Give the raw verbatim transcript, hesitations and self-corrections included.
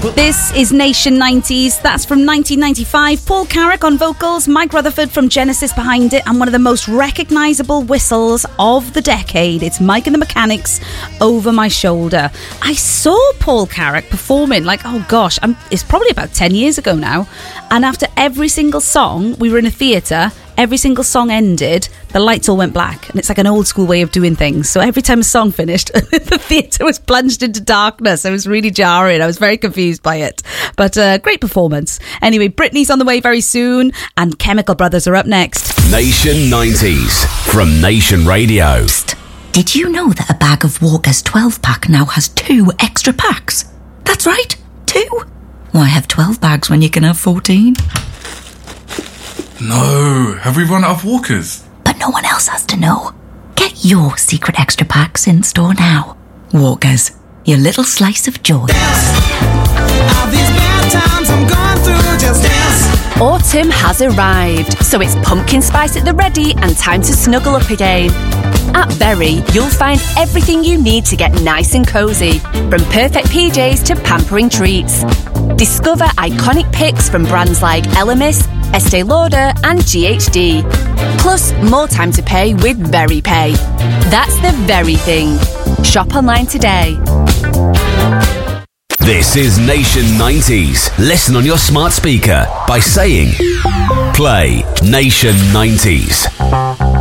This is Nation nineties. That's from nineteen ninety-five. Paul Carrack on vocals, Mike Rutherford from Genesis behind it, and one of the most recognisable whistles of the decade. It's Mike and the Mechanics, Over My Shoulder. I saw Paul Carrack performing, like, oh gosh, I'm, it's probably about ten years ago now. And after every single song, we were in a theatre, every single song ended, the lights all went black. And it's like an old school way of doing things. So every time a song finished, the theatre was plunged into darkness. It was really jarring. I was very confused by it. But uh, great performance. Anyway, Britney's on the way very soon, and Chemical Brothers are up next. Nation nineties from Nation Radio. Psst. Did you know that a bag of Walker's twelve pack now has two extra packs? That's right, two. Why have twelve bags when you can have fourteen? No, have we run out of Walkers? But no one else has to know. Get your secret extra packs in store now. Walkers, your little slice of joy. Autumn has arrived, so it's pumpkin spice at the ready and time to snuggle up again. At Berry, you'll find everything you need to get nice and cosy, from perfect P Js to pampering treats. Discover iconic picks from brands like Elemis, Estee Lauder and G H D. Plus, more time to pay with Berry Pay. That's the very thing. Shop online today. This is Nation nineties. Listen on your smart speaker by saying, play Nation nineties.